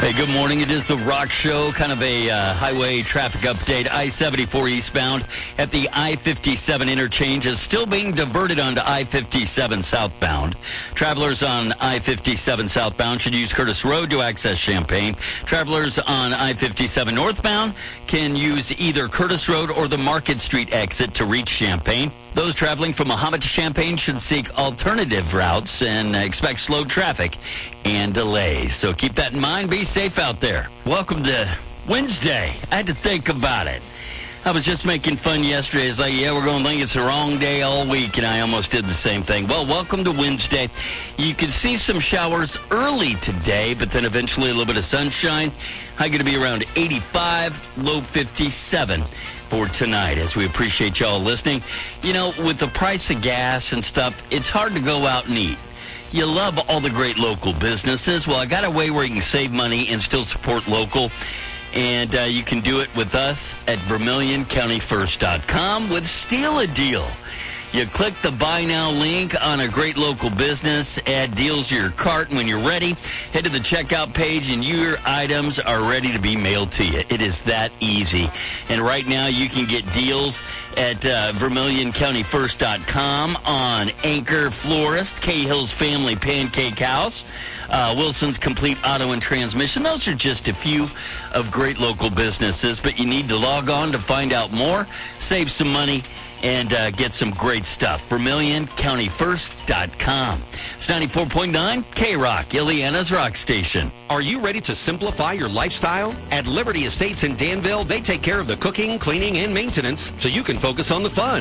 Hey, good morning. It is the Rock Show, kind of a highway traffic update. I-74 eastbound at the I-57 interchange is still being diverted onto I-57 southbound. Travelers on I-57 southbound should use Curtis Road to access Champaign. Travelers on I-57 northbound can use either Curtis Road or the Market Street exit to reach Champaign. Those traveling from Mahomet to Champaign should seek alternative routes and expect slow traffic and delays. So keep that in mind. Be safe out there. Welcome to Wednesday. I had to think about it. I was just making fun yesterday. It's like, yeah, we're going to think it's the wrong day all week, and I almost did the same thing. Well, welcome to Wednesday. You can see some showers early today, but then eventually a little bit of sunshine. High going to be around 85, low 57 for tonight, as we appreciate y'all listening. You know, with the price of gas and stuff, it's hard to go out and eat. You love all the great local businesses. Well, I got a way where you can save money and still support local. And you can do it with us at VermilionCountyFirst.com with Steal a Deal. You click the Buy Now link on a great local business, add deals to your cart, and when you're ready, head to the checkout page, and your items are ready to be mailed to you. It is that easy. And right now, you can get deals at VermilionCountyFirst.com on Anchor Florist, Cahill's Family Pancake House, Wilson's Complete Auto and Transmission. Those are just a few of great local businesses, but you need to log on to find out more, save some money, and get some great stuff. VermilionCountyFirst.com. It's 94.9 K-Rock, Ileana's Rock Station. Are you ready to simplify your lifestyle? At Liberty Estates in Danville, they take care of the cooking, cleaning, and maintenance so you can focus on the fun.